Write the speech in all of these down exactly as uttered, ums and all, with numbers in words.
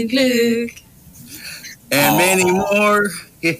Luke. And many more. Yeah.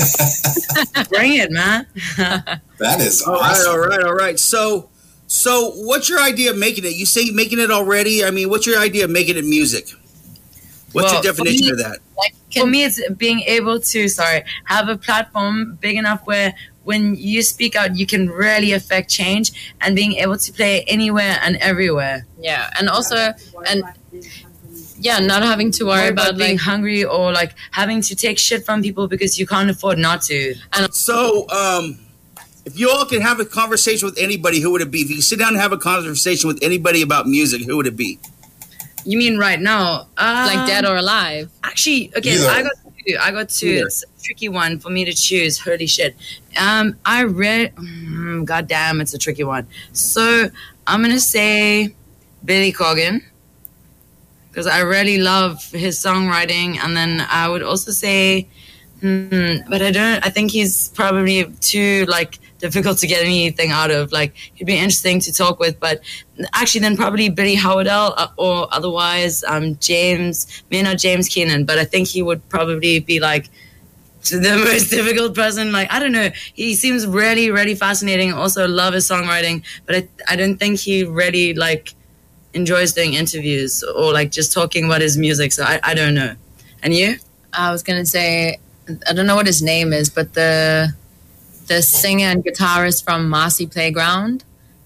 Bring it, man. That is all awesome. right, all right, all right. So, so what's your idea of making it? You say making it already. I mean, what's your idea of making it music? What's Well, your definition me, of that? Like, for me, it's being able to, sorry, have a platform big enough where when you speak out, you can really affect change, and being able to play anywhere and everywhere. Yeah, and also, and yeah, not having to worry about, about being like hungry or like having to take shit from people because you can't afford not to. And so, um, if you all can have a conversation with anybody, who would it be? If you could sit down and have a conversation with anybody about music, who would it be? You mean right now? Um, like dead or alive? Actually, okay, Either. I got two. I got two. Either. It's a tricky one for me to choose. Holy shit. Um, I read. Mm, God damn, it's a tricky one. So I'm gonna say Billy Corgan, because I really love his songwriting, and then I would also say, hmm, but I don't. I think he's probably too like difficult to get anything out of. Like, he'd be interesting to talk with, but actually then probably Billy Howardell, uh, or otherwise um, James, maybe not James Keenan, but I think he would probably be like the most difficult person. Like, I don't know. He seems really, really fascinating. Also love his songwriting, but I, I don't think he really like enjoys doing interviews or like just talking about his music. So I, I don't know. And you? I was gonna say, I don't know what his name is, but the the singer and guitarist from Marcy Playground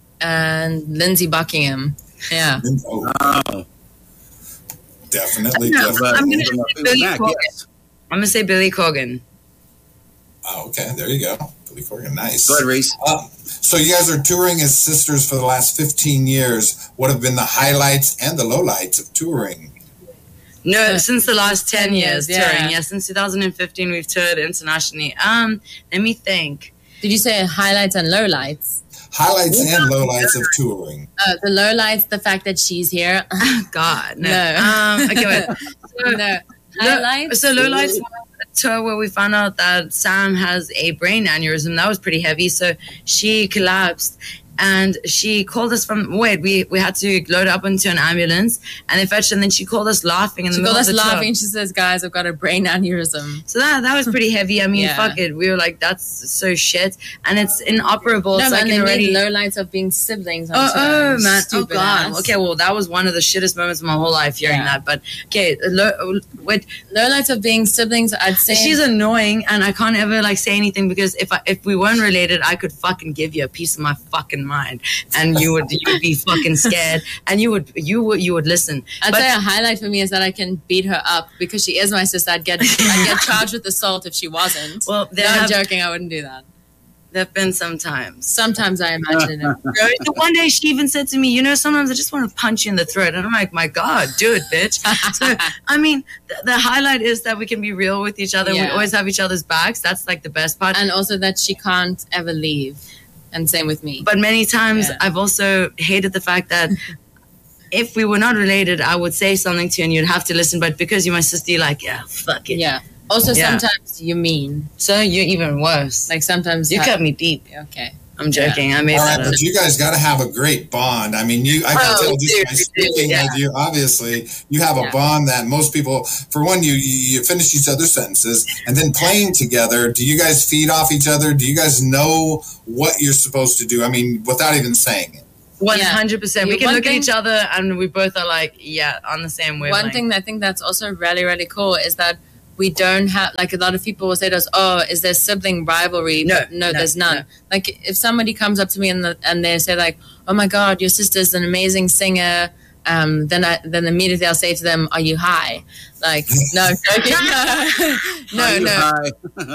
and Lindsey Buckingham. Yeah. Oh, Oh, definitely, No, definitely. I'm gonna say Billy Mac, Corgan. yes. I'm gonna say Billy Corgan. Oh, okay, there you go. Billy Corgan, nice. Go ahead, Reese. Um, so you guys are touring as sisters for the last fifteen years. What have been the highlights and the lowlights of touring? No, Uh, since the last ten, ten years, years, yeah. touring. Yeah, since two thousand fifteen, we've toured internationally. Um, let me think. Did you say highlights and lowlights? Highlights and lowlights of touring. Uh, the lowlights, the fact that she's here. God, no. No. Um, okay, wait. So, No. Highlights? So lowlights was a tour where we found out that Sam has a brain aneurysm. That was pretty heavy. So she collapsed. And she called us from, wait, we, we had to load up into an ambulance and they fetched, and then she called us laughing in the She middle called us of the tour. laughing. She says, guys, I've got a brain aneurysm. So that that was pretty heavy. I mean, Yeah. fuck it. We were like, that's so shit. And it's inoperable. No, so I and can they already... made lowlights of being siblings. On Oh, tour. oh man! Oh Stupid god! ass. Okay, well, that was one of the shittest moments of my whole life hearing Yeah. that. But okay, lo- wait, Lowlights of being siblings, I'd say. she's annoying, and I can't ever like say anything because if I, if we weren't related, I could fucking give you a piece of my fucking mind, and you would you would be fucking scared, and you would you would you would listen. I'd But- say a highlight for me is that I can beat her up because she is my sister. I'd get I'd get charged with assault if she wasn't. Well, no, there I'm have, joking. I wouldn't do that. there've been some times. Sometimes I imagine it. The one day she even said to me, you know, sometimes I just want to punch you in the throat. And I'm like, my God, do it, bitch. So, I mean, the, the highlight is that we can be real with each other. We Yeah. always have each other's backs. That's like the best part. And also that she can't ever leave. And same with me. But many times Yeah. I've also hated the fact that if we were not related, I would say something to you and you'd have to listen. But because you're my sister, you're like, yeah, fuck it. yeah. Also, Yeah. sometimes you're mean. So you're even worse. Like sometimes You ha- cut me deep. Okay. I'm joking. I made All that right, up. but you guys got to have a great bond. I mean, you I can Oh, tell just dude, by dude, speaking yeah. with you, obviously, you have a Yeah. bond that most people, for one, you, you you finish each other's sentences, and then playing together, do you guys feed off each other? Do you guys know what you're supposed to do? I mean, without even saying it. one hundred percent. We You- can one look thing- at each other and we both are like, yeah, on the same wavelength. One thing that I think that's also really, really cool is that we don't have, like a lot of people will say to us, oh, is there sibling rivalry? No, But no, no, there's none. no. Like if somebody comes up to me and, the, and they say like, oh my God, your sister's an amazing singer. Um, then I, then immediately I'll say to them, are you high? Like, no, joking. no, Are you no, high?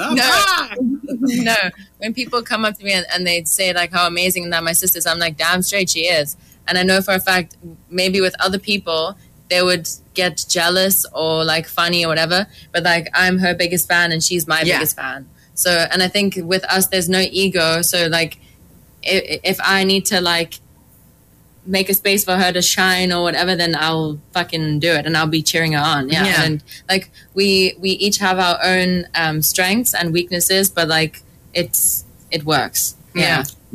no, no. When people come up to me and, and they say like how amazing that my sister's, I'm like, damn straight she is. And I know for a fact, maybe with other people, they would get jealous or like funny or whatever. But like, I'm her biggest fan and she's my Yeah. biggest fan. So, and I think with us, there's no ego. So like, if, if I need to like make a space for her to shine or whatever, then I'll fucking do it and I'll be cheering her on. Yeah. Yeah. And like, we, we each have our own um, strengths and weaknesses, but like, it's, it works. Yeah. Now,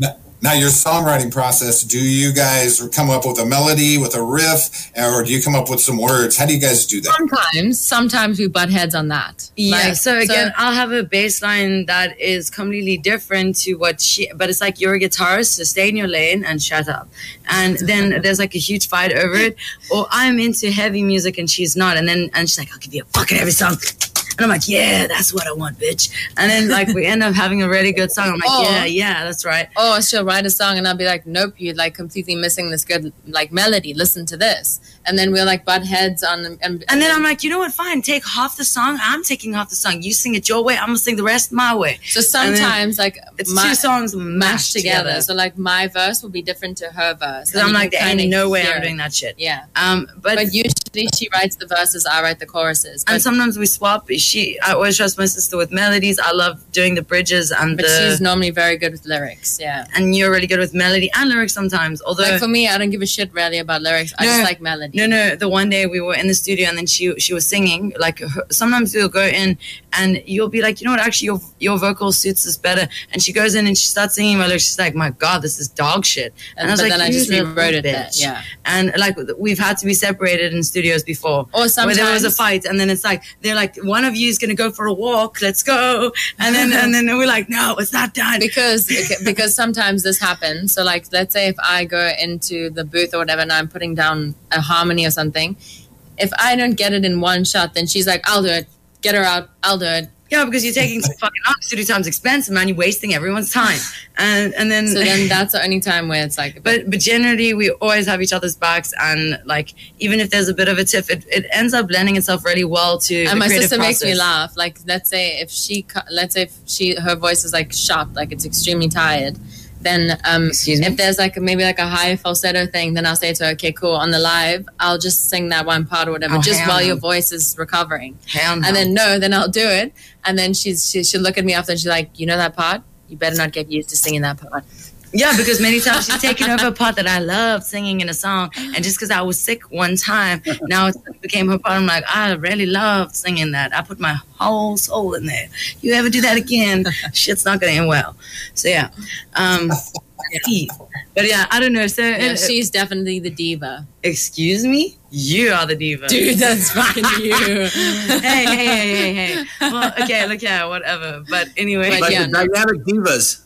Now, your songwriting process, do you guys come up with a melody, with a riff, or do you come up with some words? How do you guys do that? Sometimes, sometimes we butt heads on that. Yeah. Like, so again, so, I'll have a bass line that is completely different to what she, but it's like you're a guitarist, so stay in your lane and shut up. And then there's like a huge fight over it. Or I'm into heavy music and she's not. And then, and she's like, I'll give you a fucking heavy song. And I'm like, yeah, that's what I want, bitch. And then, like, we end up having a really good song. I'm like, oh, yeah, yeah, that's right. Oh, she'll write a song, and I'll be like, nope, you're, like, completely missing this good, like, melody. Listen to this. And then we'll, like, butt heads on... And, and, and then I'm like, you know what, fine, take half the song. I'm taking half the song. You sing it your way. I'm going to sing the rest my way. So sometimes, like... It's my, two songs mashed together. together. So, like, my verse will be different to her verse. Because I'm like, there ain't no way I'm doing that shit. Yeah. Um, but, but usually she writes the verses, I write the choruses. But, and sometimes we swap. She... I always trust my sister with melodies. I love doing the bridges and but the... she's normally very good with lyrics, yeah. And you're really good with melody and lyrics sometimes. Although... Like, for me, I don't give a shit really about lyrics. I no, just like melody. No, no. The one day we were in the studio and then she she was singing. Like, her, sometimes we'll go in and you'll be like, you know what, actually your your vocal suits us better. And she goes in and she starts singing my lyrics. She's like, my God, this is dog shit. And, and I was but like, then I just rewrote it, bitch. Yeah. And like, we've had to be separated in studios before. Or sometimes where there was a fight and then it's like, they're like, one of you is going to go for a walk. Let's go. And then and then we're like, no, it's not done. Because because sometimes this happens. So like, let's say if I go into the booth or whatever and I'm putting down a harmony or something, if I don't get it in one shot, then she's like, I'll do it. Get her out. I'll do it. Yeah, because you're taking fucking art studio time's expensive, man. You're wasting everyone's time. And and then so then that's the only time where it's like. But but generally we always have each other's backs, and like even if there's a bit of a tiff, it, it ends up lending itself really well to. And the my sister process. makes me laugh. Like let's say if she let's say if she her voice is like shot, like it's extremely tired. Then um, if there's like maybe like a high falsetto thing, then I'll say to her, okay, cool. On the live, I'll just sing that one part or whatever, oh, just while no. your voice is recovering. Hell no. And then no, then I'll do it. And then she's she, she'll look at me after and she's like, you know that part? You better not get used to singing that part. Yeah, because many times she's taken over a part that I love singing in a song, and just because I was sick one time, now it became her part. I'm like, I really love singing that. I put my whole soul in there. You ever do that again, shit's not going to end well. So yeah, um, yeah. But yeah, I don't know. So yeah, it, she's definitely the diva. Excuse me? You are the diva. Dude, that's fucking you. hey, hey, hey, hey, hey. Well, okay, look, yeah, whatever. But anyway. But yeah, the dynamic divas.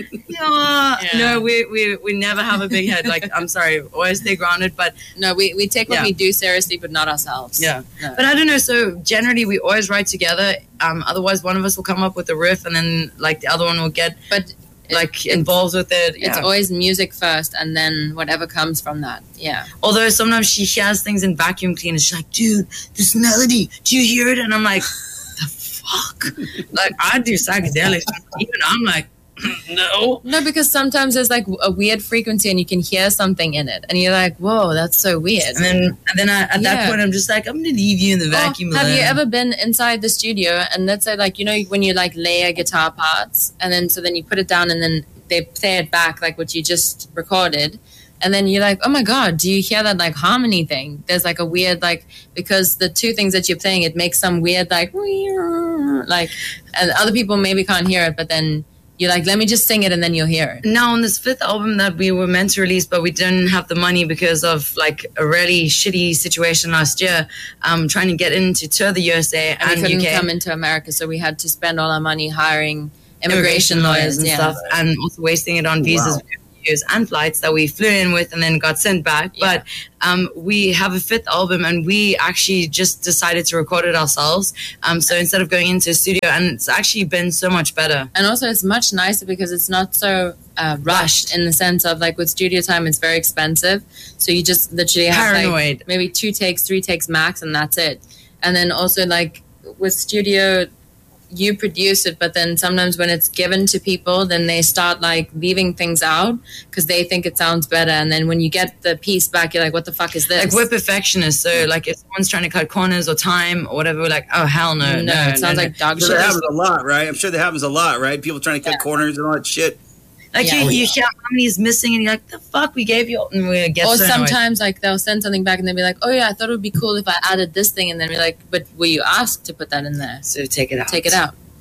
yeah. No, we, we we never have a big head. Like, I'm sorry, always stay grounded. But no, we, we take what yeah. we do seriously, but not ourselves. Yeah. No. But I don't know. So generally, we always write together. Um, otherwise, one of us will come up with a riff, and then like the other one will get. But like involved with it. It's yeah. always music first and then whatever comes from that. Yeah. Although sometimes she hears things in vacuum cleaners. She's like, dude, this melody, do you hear it? And I'm like, the fuck? Like, I do psychedelics. Even I'm like, no. No, because sometimes there's like a weird frequency and you can hear something in it. And you're like, whoa, that's so weird. And then and then I, at yeah. that point, I'm just like, I'm going to leave you in the vacuum. Oh, have you ever been inside the studio and let's say like, you know, when you like layer guitar parts and then so then you put it down and then they play it back like what you just recorded. And then you're like, oh my God, do you hear that like harmony thing? There's like a weird like, because the two things that you're playing, it makes some weird like, like, and other people maybe can't hear it, but then you're like, let me just sing it and then you'll hear it. Now, on this fifth album that we were meant to release, but we didn't have the money because of like a really shitty situation last year, um, trying to get into tour the U S A and, and we couldn't U K. come into America, so we had to spend all our money hiring immigration, immigration lawyers and yeah. stuff, and also wasting it on visas. Wow. And flights that we flew in with and then got sent back. Yeah. But um, we have a fifth album and we actually just decided to record it ourselves. Um, so instead of going into a studio, and it's actually been so much better. And also it's much nicer because it's not so uh, rushed in the sense of like with studio time, it's very expensive. So you just literally have Paranoid. like maybe two takes, three takes max, and that's it. And then also like with studio, you produce it, but then sometimes when it's given to people, then they start like leaving things out because they think it sounds better. And then when you get the piece back, you're like, what the fuck is this? Like we're perfectionists. So like if someone's trying to cut corners or time or whatever, we're like, oh, hell no. No, no it sounds no, like dog shit. shit. That happens a lot, right? I'm sure that happens a lot, right? People trying to cut yeah. corners and all that shit. Like yeah. you, you hear how many is missing and you're like, the fuck, we gave you. And we get or so sometimes like they'll send something back and they'll be like, oh yeah, I thought it would be cool if I added this thing. And then we're like, but were you asked to put that in there? So take it out. Take it out.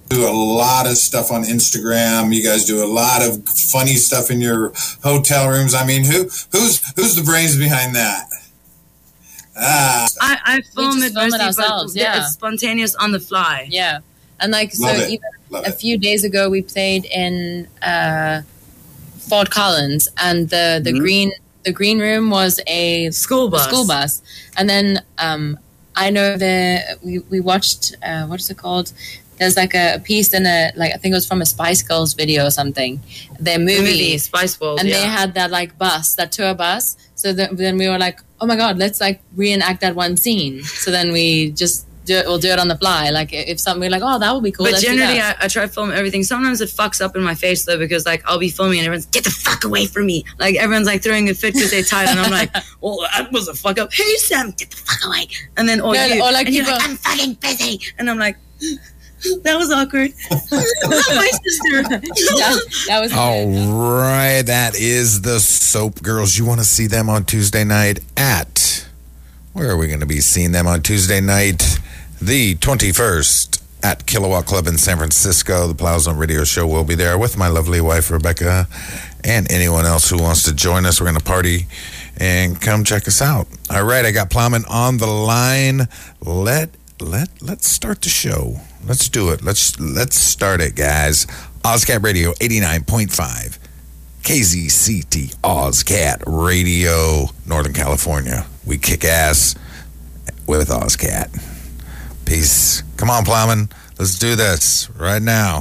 do a lot of stuff on Instagram. You guys do a lot of funny stuff in your hotel rooms. I mean, who who's who's the brains behind that? Ah, I, I film it, film it mostly, ourselves, but yeah. It's spontaneous on the fly. Yeah. And like, so Love it. even Love a it. few days ago, we played in uh, Fort Collins, and the, the Mhm. green the green room was a School bus. school bus. And then um, I know the we we watched uh, what's it called? There's like a piece in a like I think it was from a Spice Girls video or something. Their movie, Movie, Spice Balls, and yeah. they had that like bus, that tour bus. So then, then we were like, oh my god, let's like reenact that one scene. So then we just do it, we'll do it on the fly. Like if something we're like, oh, that would be cool. But let's do generally, that. I, I try to film everything. Sometimes it fucks up in my face though, because like I'll be filming and everyone's get the fuck away from me. Like everyone's like throwing a fit because they're tired, and I'm like, well, that was a fuck up. Hey Sam, get the fuck away. And then or No, you, or like and you're people- like, I'm fucking busy, and I'm like, that was awkward. My sister. that, that was All right, that is the Soap Girls. You want to see them on Tuesday night at, where are we going to be seeing them on Tuesday night? The twenty-first at Kilowatt Club in San Francisco. The Plow Zone Radio Show will be there with my lovely wife, Rebecca, and anyone else who wants to join us. We're going to party and come check us out. All right, I got Plowman on the line. Let, let, let's start the show. Let's do it. Let's let's start it, guys. OzCat Radio eighty-nine point five. K Z C T OzCat Radio, Northern California. We kick ass with OzCat. Peace. Come on, Plowman. Let's do this right now.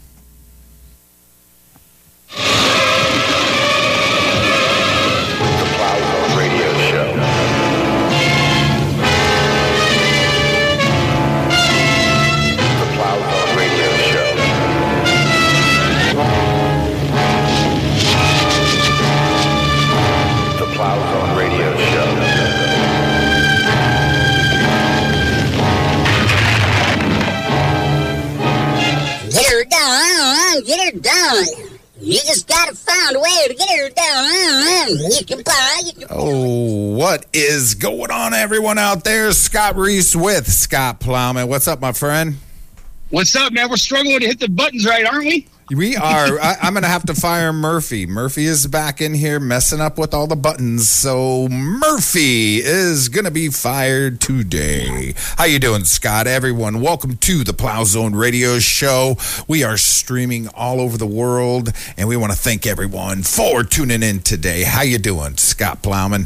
The Plow Zone Radio Show. The Plow Zone Radio Show. The Plow Zone Radio Show. Get her done, get her done. You just gotta find a way to get her done. You can buy, you can Oh, what is going on, everyone out there? Scott Reese with Scott Plowman. What's up, my friend? What's up, man? We're struggling to hit the buttons right, aren't we? We are. I, I'm going to have to fire Murphy. Murphy is back in here messing up with all the buttons. So Murphy is going to be fired today. How you doing, Scott? Everyone, welcome to the Plow Zone Radio Show. We are streaming all over the world, and we want to thank everyone for tuning in today. How you doing, Scott Plowman?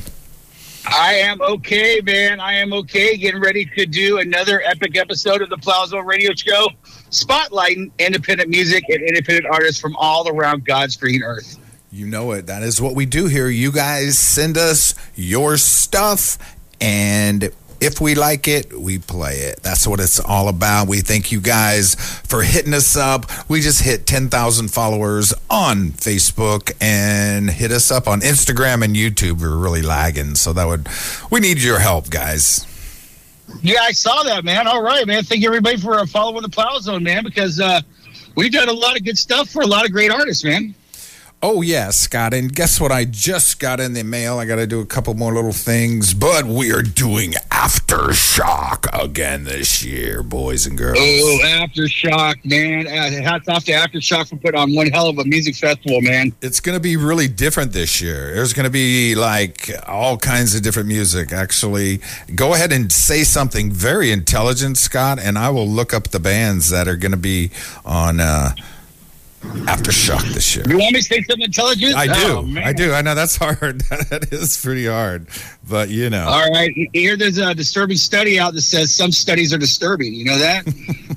I am okay, man. I am okay. Getting ready to do another epic episode of the Plow Zone Radio Show, spotlighting independent music and independent artists from all around God's green earth. You know it. That is what we do here. You guys send us your stuff, and if we like it, we play it. That's what it's all about. We thank you guys for hitting us up. We just hit ten thousand followers on Facebook, and hit us up on Instagram and YouTube. We're really lagging, so that would we need your help, guys. Yeah, I saw that, man. All right, man. Thank you, everybody, for uh, following the Plow Zone, man, because uh, we've done a lot of good stuff for a lot of great artists, man. Oh, yeah, Scott. And guess what? I just got in the mail. I got to do a couple more little things, but we are doing Aftershock again this year, boys and girls. Oh, Aftershock, man. Uh, hats off to Aftershock for putting on one hell of a music festival, man. It's going to be really different this year. There's going to be like all kinds of different music. Actually, go ahead and say something very intelligent, Scott, and I will look up the bands that are going to be on uh, Aftershock this year. You want me to say something intelligent? I do. Oh, man. I do. I know that's hard. That is pretty hard, but you know. All right. Here, there's a disturbing study out that says some studies are disturbing. You know that?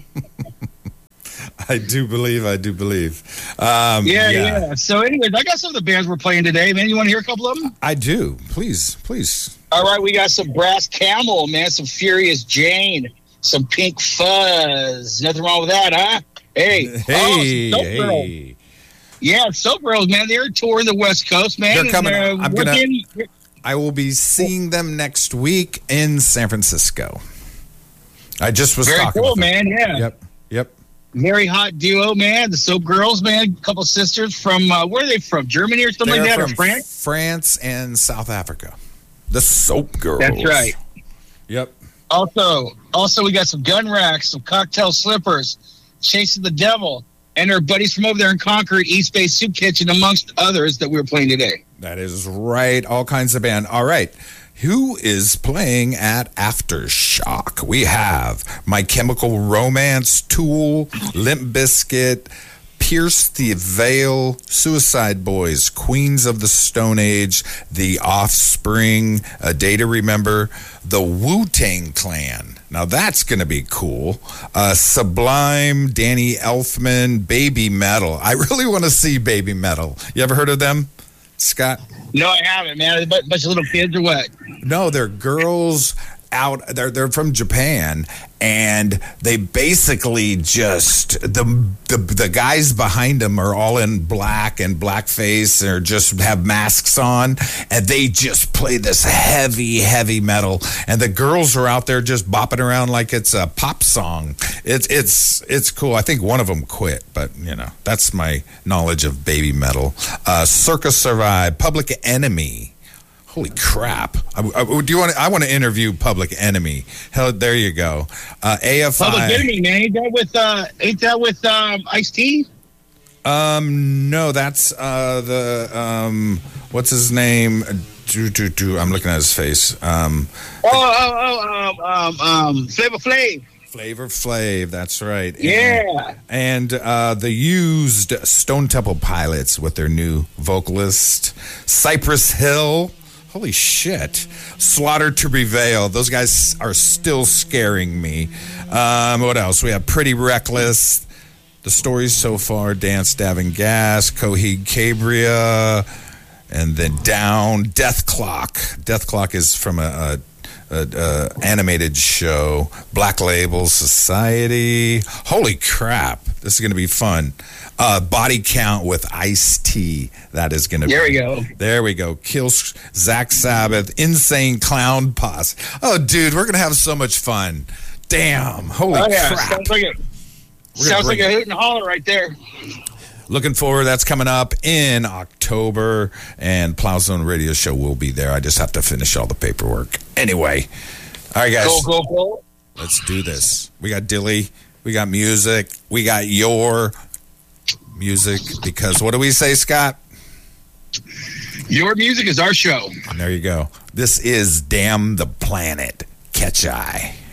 I do believe. I do believe. Um, yeah, yeah, So, anyways, I got some of the bands we're playing today, man. You want to hear a couple of them? I do. Please, please. All right. We got some Brass Camel, man. Some Furious Jane. Some Pink Fuzz. Nothing wrong with that, huh? Hey. Hey, oh, Soap Girls. hey. Yeah, Soap Girls, man. They're touring the West Coast, man. They're coming. And, uh, I'm gonna- working- I will be seeing them next week in San Francisco. I just was Very talking cool, with them. man. Yeah. Yep. Yep. Very hot duo, man. The Soap Girls, man. A couple sisters from, uh, where are they from? Germany or something They're like that? Or from France? France and South Africa. The Soap Girls. That's right. Yep. Also, also we got some Gun Racks, some Cocktail Slippers, Chasing the Devil, and our buddies from over there in Concord, East Bay Soup Kitchen, amongst others that we were playing today. That is right. All kinds of band. All right. Who is playing at Aftershock? We have My Chemical Romance, Tool, Limp Bizkit, Pierce the Veil, Suicide Boys, Queens of the Stone Age, The Offspring, A Day to Remember, the Wu-Tang Clan. Now that's going to be cool. Uh, Sublime, Danny Elfman, Baby Metal. I really want to see Baby Metal. You ever heard of them, Scott? No, I haven't, man. A bunch of little kids or what? No, they're girls out. They're they're from Japan, and they basically just the the the guys behind them are all in black and blackface, or just have masks on, and they just play this heavy heavy metal, and the girls are out there just bopping around like it's a pop song. It's it's it's cool. I think one of them quit, but you know that's my knowledge of Baby Metal. Uh, Circa Survive, Public Enemy. Holy crap! I, I, do you want? To, I want to interview Public Enemy. Hell, there you go. Uh, A F I. Public Enemy, man. Ain't that with? Uh, ain't that with um, Ice-T? Um, no, that's uh, the um, what's his name? Do, do, do. I'm looking at his face. Um, oh, oh, oh, um, um, um, Flavor Flav. Flavor Flav, that's right. Yeah. And, and uh, the used Stone Temple Pilots with their new vocalist, Cypress Hill. Holy shit. Slaughter to Prevail. Those guys are still scaring me. Um, what else? We have Pretty Reckless. The Stories So Far, Dance, Davin Gas, Coheed Cabria, and then Down, Death Clock. Death Clock is from a, a, a, a animated show. Black Label Society. Holy crap. This is going to be fun. Uh, Body Count with Ice-T. That is going to be. There we go. There we go. Kill Zach Sabbath. Insane Clown Posse. Oh, dude, we're going to have so much fun. Damn. Holy oh, yeah. crap. Sounds like it. Sounds like a hoot and holler right there. Looking forward. That's coming up in October, and Plow Zone Radio Show will be there. I just have to finish all the paperwork. Anyway. All right, guys. Go, go, go. Let's do this. We got Dilly. We got music. We got your music, because what do we say, Scott? Your music is our show. And there you go. This is Damn the Planet. Catch Eye.